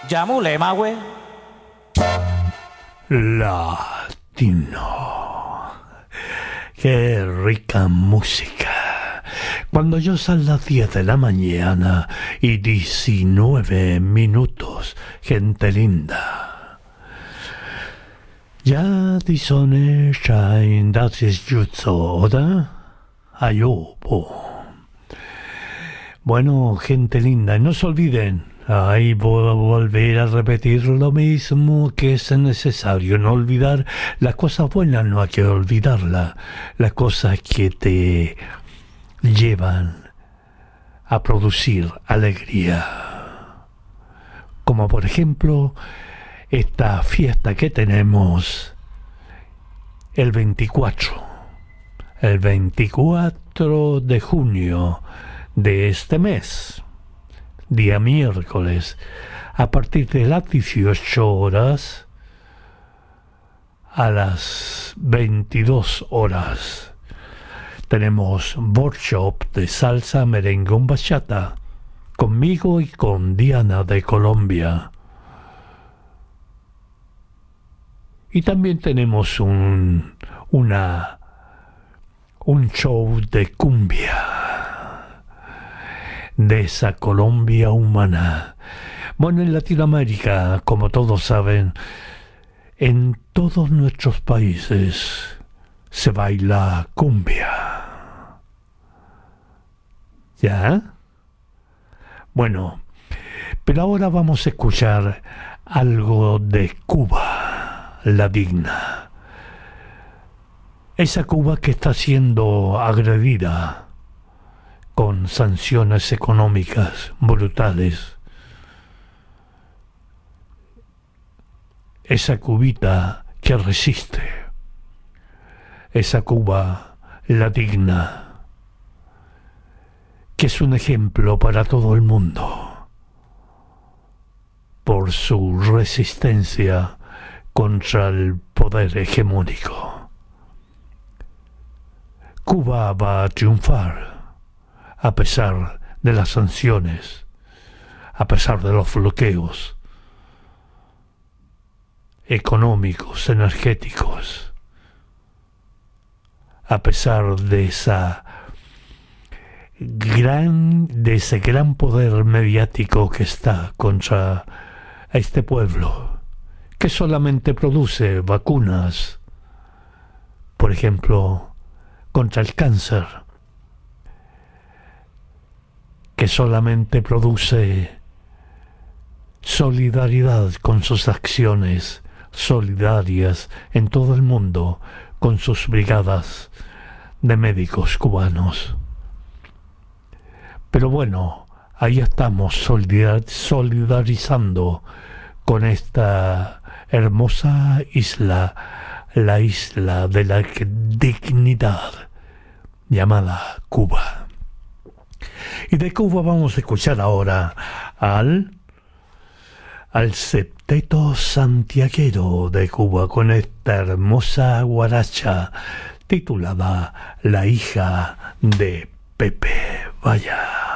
Yamulema, güey. Latino. Qué rica música. Cuando yo son las 10 de la mañana y 19 minutos, gente linda. Ya die Sonne scheint, das ist gut so, oder? Ayobo. Bueno, gente linda, no se olviden. Ay, voy a volver a repetir lo mismo, que es necesario no olvidar las cosas buenas, no hay que olvidarlas, las cosas que te llevan a producir alegría. Como por ejemplo, esta fiesta que tenemos el 24 de junio de este mes. Día miércoles, a partir de las 18 horas a las 22 horas. Tenemos workshop de salsa, merengue, bachata, conmigo y con Diana de Colombia. Y también tenemos un show de cumbia, de esa Colombia humana. Bueno, en Latinoamérica, como todos saben, en todos nuestros países se baila cumbia. ¿Ya? Bueno, pero ahora vamos a escuchar algo de Cuba, la digna. Esa Cuba que está siendo agredida con sanciones económicas brutales. Esa cubita que resiste. Esa Cuba, la digna, que es un ejemplo para todo el mundo por su resistencia contra el poder hegemónico. Cuba va a triunfar a pesar de las sanciones, a pesar de los bloqueos económicos, energéticos, a pesar de ese gran poder mediático que está contra este pueblo, que solamente produce vacunas, por ejemplo, contra el cáncer, que solamente produce solidaridad con sus acciones solidarias en todo el mundo, con sus brigadas de médicos cubanos. Pero bueno, ahí estamos solidarizando con esta hermosa isla, la isla de la dignidad llamada Cuba. Y de Cuba vamos a escuchar ahora al septeto santiaguero de Cuba con esta hermosa guaracha titulada La hija de Pepe. Vaya.